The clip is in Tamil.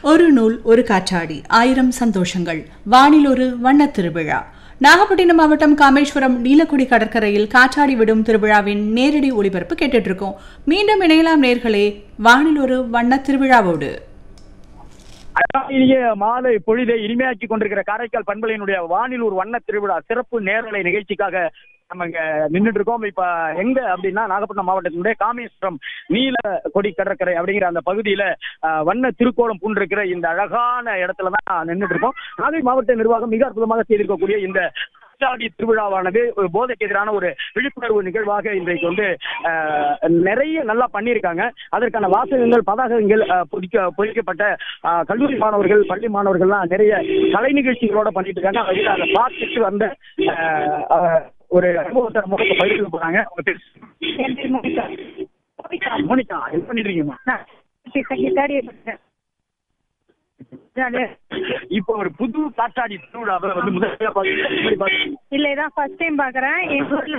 ஒரு நூல் ஒரு காற்றாடி 1000 சந்தோஷங்கள் வானில் ஒரு வண்ணத் திருவிழா. நாகப்பட்டினம் மாவட்டம் காமேஸ்வரம் நீலக்குடி கடற்கரையில் காற்றாடி விடும் திருவிழாவின் நேரடி ஒளிபரப்பு கேட்டுட்டு இருக்கோம். மீண்டும் இணையலாம் நேர்களே, வானில் ஒரு வண்ணத் திருவிழாவோடு. மாலை பொழுதை இனிமையாக்கி கொண்டிருக்கிற காரைக்கால் பண்பலையினுடைய வானில் ஒரு வண்ண திருவிழா சிறப்பு நேரலை நிகழ்ச்சிக்காக நம்ம இங்க நின்றுட்டு இருக்கோம். இப்ப எங்க அப்படின்னா நாகப்பட்டினம் மாவட்டத்தினுடைய காமேஸ்வரம் நீலக்கொடி கடற்கரை அப்படிங்கிற அந்த பகுதியில வண்ண திருக்கோலம் பூண்டிருக்கிற இந்த அழகான இடத்துலதான் நின்றுட்டு இருக்கோம். நாகை மாவட்ட நிர்வாகம் மிக அற்புதமாக செய்திருக்கக்கூடிய இந்த காற்றாடி திருவிழாவானது போதைக்கு எதிரான ஒரு விழிப்புணர்வு நிகழ்வாக இன்றைக்கு நிறைய நல்லா பண்ணியிருக்காங்க. அதற்கான வாசகங்கள் பதாகங்கள் பொறிக்கப்பட்ட கல்லூரி மாணவர்கள் பள்ளி மாணவர்கள்லாம் நிறைய கலை நிகழ்ச்சிகளோட பண்ணிட்டு இருக்காங்க. அதை பார்த்துட்டு வந்த ஒரு அனுபவத்தை முகத்தை பகிர்ந்து போறாங்க. மோனிகா என்ன பண்ணிட்டு இருக்கீங்க? இப்போ ஒரு புது காற்றாடி திருவிழாவை முதல்ல இல்ல, இதான் ஃபர்ஸ்ட் டைம் பாக்குறேன். எங்க ஊர்ல